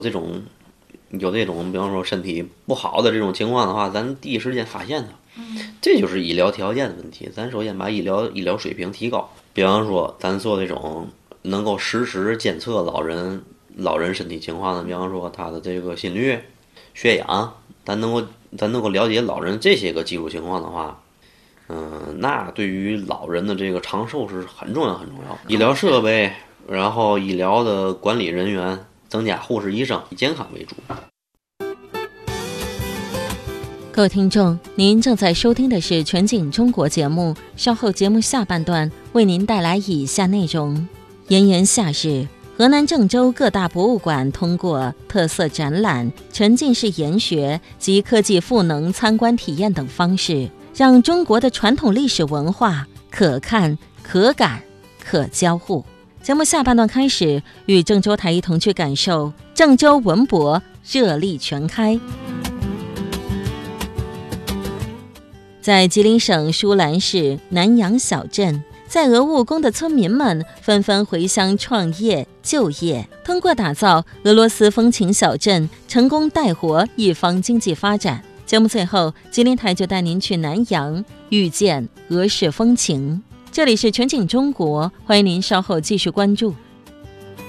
有这种，比方说身体不好的这种情况的话，咱第一时间发现它，这就是医疗条件的问题。咱首先把医疗水平提高，比方说咱做这种能够实时监测老人身体情况的，比方说他的这个心率、血氧，咱能够了解老人这些个基础情况的话，那对于老人的这个长寿是很重要很重要。医疗设备，然后医疗的管理人员增加护士、医生，以健康为主。 各位听众，您正在收听的是全景中国节目，稍后节目下半段为您带来以下内容。炎炎夏日，河南郑州各大博物馆通过特色展览、沉浸式研学及科技赋能参观体验等方式，让中国的传统历史文化可看、可感、可交互。节目下半段开始，与郑州台一同去感受郑州文博热力全开。在吉林省舒兰市南阳小镇，在俄务工的村民们纷纷回乡创业就业，通过打造俄罗斯风情小镇，成功带活一方经济发展。节目最后，吉林台就带您去南阳，遇见俄式风情。这里是全景中国，欢迎您稍后继续关注。